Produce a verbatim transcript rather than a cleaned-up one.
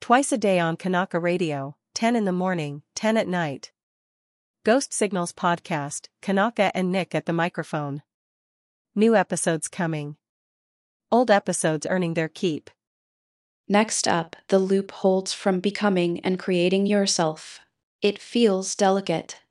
Twice a day on Kanaka Radio, ten in the morning, ten at night. Ghost Signals Podcast, Kanaka and Nick at the microphone. New episodes coming. Old episodes earning their keep. Next up, the loop holds from becoming and creating yourself. It feels delicate.